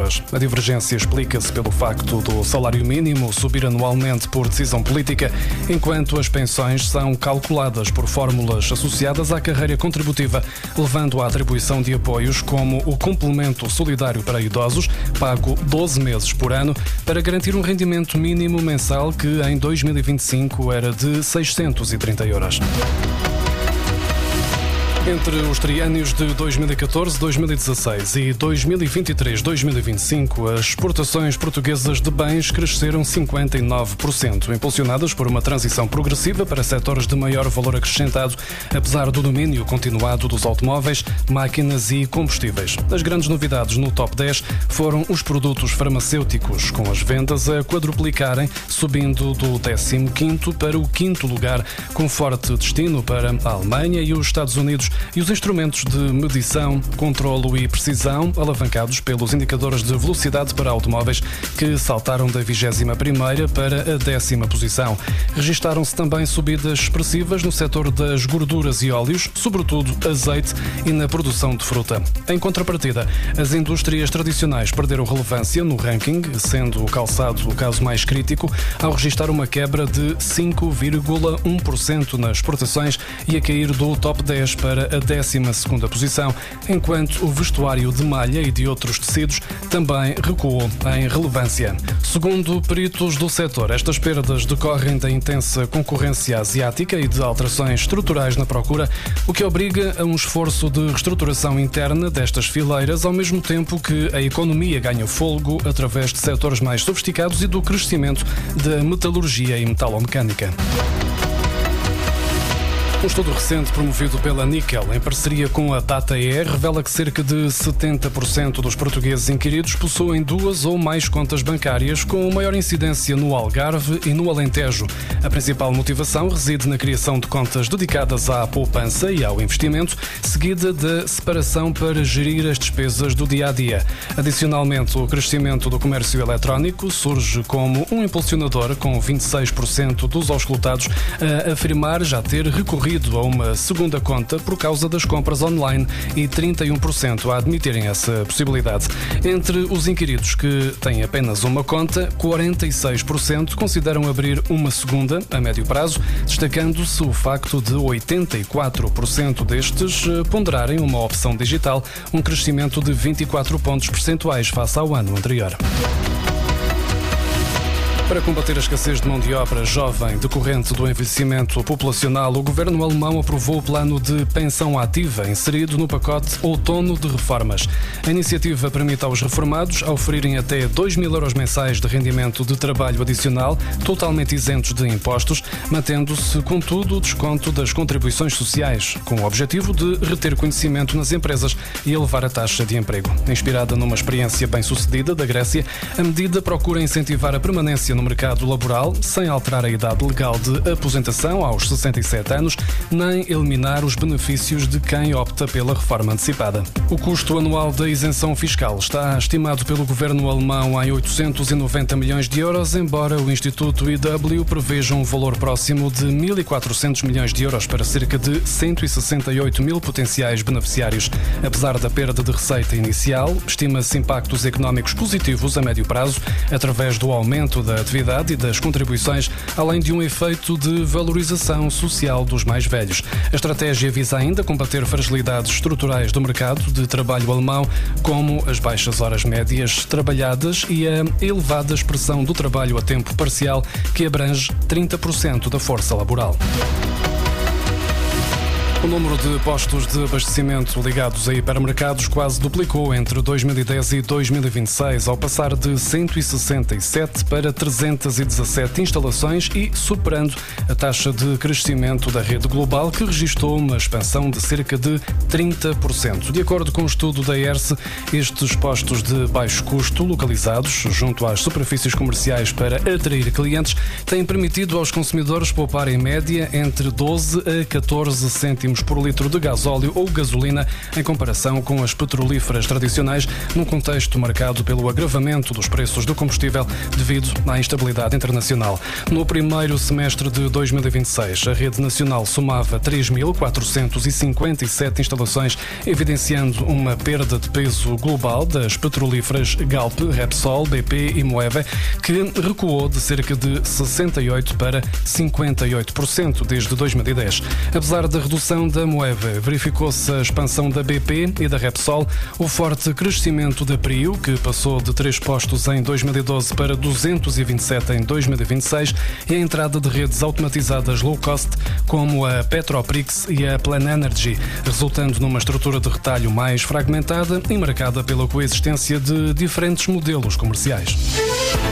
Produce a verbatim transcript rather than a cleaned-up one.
euros. A divergência explica-se pelo facto do salário mínimo subir anualmente por decisão política, enquanto as pensões são calculadas por fórmulas associadas à carreira contributiva, levando à atribuição de apoios como o complemento solidário para idosos, pago doze meses por ano, para garantir um rendimento mínimo mensal que em dois mil e vinte e cinco era de seiscentos e trinta euros. Entre os triênios de dois mil e catorze, dois mil e dezasseis e dois mil e vinte e três, dois mil e vinte e cinco, as exportações portuguesas de bens cresceram cinquenta e nove por cento, impulsionadas por uma transição progressiva para setores de maior valor acrescentado, apesar do domínio continuado dos automóveis, máquinas e combustíveis. As grandes novidades no top dez foram os produtos farmacêuticos, com as vendas a quadruplicarem, subindo do décimo quinto para o quinto lugar, com forte destino para a Alemanha e os Estados Unidos, e os instrumentos de medição, controlo e precisão, alavancados pelos indicadores de velocidade para automóveis, que saltaram da vigésima primeira para a décima posição. Registaram-se também subidas expressivas no setor das gorduras e óleos, sobretudo azeite, e na produção de fruta. Em contrapartida, as indústrias tradicionais perderam relevância no ranking, sendo o calçado o caso mais crítico, ao registrar uma quebra de cinco vírgula um por cento nas exportações e a cair do top dez para a décima segunda posição, enquanto o vestuário de malha e de outros tecidos também recuou em relevância. Segundo peritos do setor, estas perdas decorrem da intensa concorrência asiática e de alterações estruturais na procura, o que obriga a um esforço de reestruturação interna destas fileiras, ao mesmo tempo que a economia ganha fôlego através de setores mais sofisticados e do crescimento da metalurgia e metalomecânica. Um estudo recente promovido pela Nickel, em parceria com a DataE, revela que cerca de setenta por cento dos portugueses inquiridos possuem duas ou mais contas bancárias, com maior incidência no Algarve e no Alentejo. A principal motivação reside na criação de contas dedicadas à poupança e ao investimento, seguida da separação para gerir as despesas do dia-a-dia. Adicionalmente, o crescimento do comércio eletrónico surge como um impulsionador, com vinte e seis por cento dos auscultados a afirmar já ter recorrido a uma segunda conta por causa das compras online e trinta e um por cento a admitirem essa possibilidade. Entre os inquiridos que têm apenas uma conta, quarenta e seis por cento consideram abrir uma segunda a médio prazo, destacando-se o facto de oitenta e quatro por cento destes ponderarem uma opção digital, um crescimento de vinte e quatro pontos percentuais face ao ano anterior. Para combater a escassez de mão de obra jovem decorrente do envelhecimento populacional, o governo alemão aprovou o plano de pensão ativa inserido no pacote outono de reformas. A iniciativa permite aos reformados oferirem até dois mil euros mensais de rendimento de trabalho adicional, totalmente isentos de impostos, mantendo-se, contudo, o desconto das contribuições sociais, com o objetivo de reter conhecimento nas empresas e elevar a taxa de emprego. Inspirada numa experiência bem-sucedida da Grécia, a medida procura incentivar a permanência no mercado laboral, sem alterar a idade legal de aposentação aos sessenta e sete anos, nem eliminar os benefícios de quem opta pela reforma antecipada. O custo anual da isenção fiscal está estimado pelo governo alemão em oitocentos e noventa milhões de euros, embora o Instituto I W preveja um valor próximo de mil e quatrocentos milhões de euros para cerca de cento e sessenta e oito mil potenciais beneficiários. Apesar da perda de receita inicial, estima-se impactos económicos positivos a médio prazo, através do aumento da atividade e das contribuições, além de um efeito de valorização social dos mais velhos. A estratégia visa ainda combater fragilidades estruturais do mercado de trabalho alemão, como as baixas horas médias trabalhadas e a elevada expressão do trabalho a tempo parcial, que abrange trinta por cento da força laboral. O número de postos de abastecimento ligados a hipermercados quase duplicou entre dois mil e dez e dois mil e vinte e seis, ao passar de cento e sessenta e sete para trezentas e dezassete instalações e superando a taxa de crescimento da rede global, que registrou uma expansão de cerca de trinta por cento. De acordo com o estudo da E R S, estes postos de baixo custo, localizados junto às superfícies comerciais para atrair clientes, têm permitido aos consumidores poupar em média entre doze a catorze cêntimos cêntimos por litro de gasóleo ou gasolina em comparação com as petrolíferas tradicionais, num contexto marcado pelo agravamento dos preços do combustível devido à instabilidade internacional. No primeiro semestre de dois mil e vinte e seis, a rede nacional somava três mil quatrocentas e cinquenta e sete instalações, evidenciando uma perda de peso global das petrolíferas Galp, Repsol, B P e Moeve, que recuou de cerca de sessenta e oito por cento para cinquenta e oito por cento desde dois mil e dez. Apesar da redução da Moeve, verificou-se a expansão da B P e da Repsol, o forte crescimento da Prio, que passou de três postos em dois mil e doze para duzentos e vinte e sete em dois mil e vinte e seis, e a entrada de redes automatizadas low cost como a Petroprix e a Plan Energy, resultando numa estrutura de retalho mais fragmentada e marcada pela coexistência de diferentes modelos comerciais.